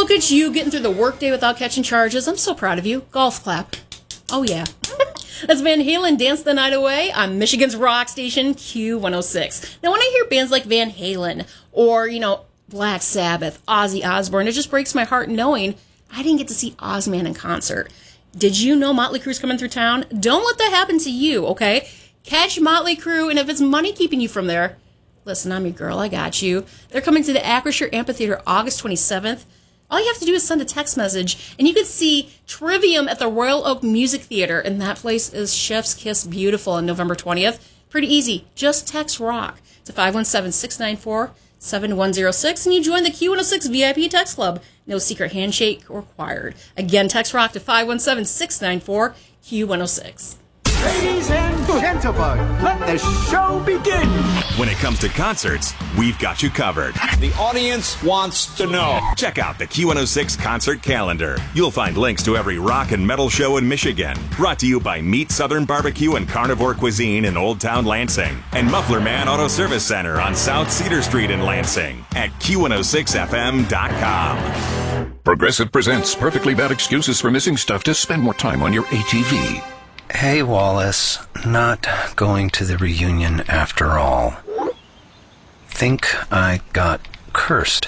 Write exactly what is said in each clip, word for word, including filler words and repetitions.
Look at you getting through the workday without catching charges. I'm so proud of you. Golf clap. Oh, yeah. That's Van Halen, Dance the Night Away on Michigan's rock station, Q one oh six. Now, when I hear bands like Van Halen or, you know, Black Sabbath, Ozzy Osbourne, it just breaks my heart knowing I didn't get to see Ozman in concert. Did you know Motley Crue's coming through town? Don't let that happen to you, okay? Catch Motley Crue, and if it's money keeping you from there, listen, I'm your girl, I got you. They're coming to the Acrisure Amphitheater August twenty-seventh. All you have to do is send a text message, and you can see Trivium at the Royal Oak Music Theater, and that place is Chef's Kiss beautiful on November twentieth. Pretty easy. Just text ROCK to five one seven, six nine four, seven one zero six, and you join the Q one oh six V I P text club. No secret handshake required. Again, text ROCK to five one seven, six nine four, Q one oh six. Ladies and gentlemen, let the show begin. When it comes to concerts, we've got you covered. The audience wants to know. Check out the Q one oh six concert calendar. You'll find links to every rock and metal show in Michigan. Brought to you by Meat Southern Barbecue and Carnivore Cuisine in Old Town Lansing. And Muffler Man Auto Service Center on South Cedar Street in Lansing at Q one oh six F M dot com. Progressive presents Perfectly Bad Excuses for Missing Stuff to Spend More Time on Your A T V. Hey, Wallace. Not going to the reunion after all. Think I got cursed.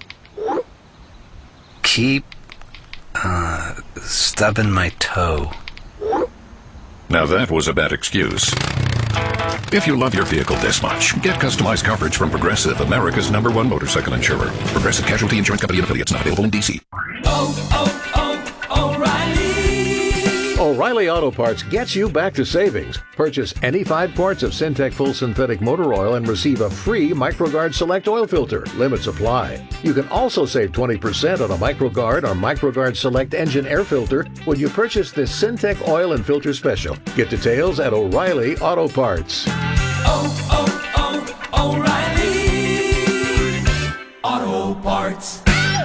Keep, uh, stubbing my toe. Now that was a bad excuse. If you love your vehicle this much, get customized coverage from Progressive, America's number one motorcycle insurer. Progressive Casualty Insurance Company and affiliates, not available in D C. Oh, oh, oh, O'Reilly! O'Reilly Auto Parts gets you back to savings. Purchase any five quarts of Syntec Full Synthetic Motor Oil and receive a free MicroGuard Select Oil Filter. Limits apply. You can also save twenty percent on a MicroGuard or MicroGuard Select Engine Air Filter when you purchase this Syntec Oil and Filter Special. Get details at O'Reilly Auto Parts. Oh, oh, oh, O'Reilly Auto Parts.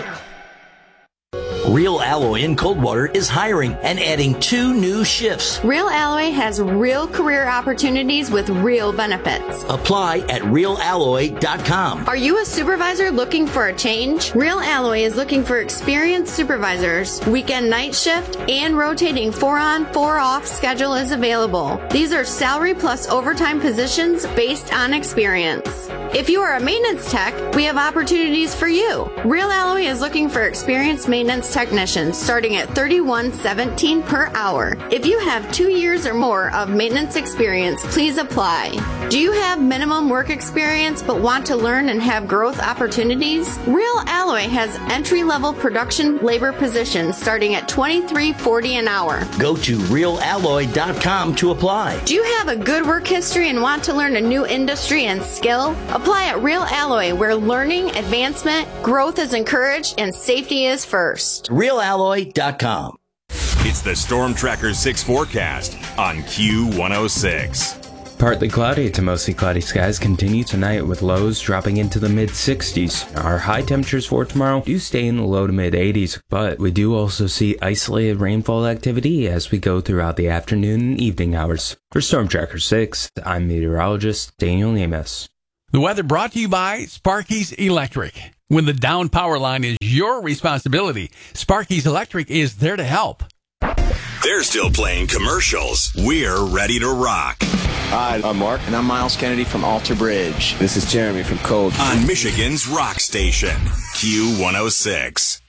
Real Alloy in Coldwater is hiring and adding two new shifts. Real Alloy has real career opportunities with real benefits. Apply at real alloy dot com. Are you a supervisor looking for a change? Real Alloy is looking for experienced supervisors. Weekend night shift and rotating four on, four off schedule is available. These are salary plus overtime positions based on experience. If you are a maintenance tech, we have opportunities for you. Real Alloy is looking for experienced maintenance technicians starting at thirty-one seventeen per hour. If you have two years or more of maintenance experience, please apply. Do you have minimum work experience but want to learn and have growth opportunities? Real Alloy has entry-level production labor positions starting at twenty-three forty an hour. Go to real alloy dot com to apply. Do you have a good work history and want to learn a new industry and skill? Apply at Real Alloy, where learning, advancement, growth is encouraged, and safety is first. real alloy dot com. It's the Storm Tracker six forecast on Q one oh six. Partly cloudy to mostly cloudy skies continue tonight with lows dropping into the mid sixties. Our high temperatures for tomorrow do stay in the low to mid eighties, but we do also see isolated rainfall activity as we go throughout the afternoon and evening hours. For Storm Tracker six, I'm meteorologist Daniel Nemes. The weather brought to you by Sparky's Electric. When the down power line is your responsibility, Sparky's Electric is there to help. They're still playing commercials. We're ready to rock. Hi, I'm Mark, and I'm Miles Kennedy from Alter Bridge. This is Jeremy from Cold. On Michigan's rock station, Q one oh six.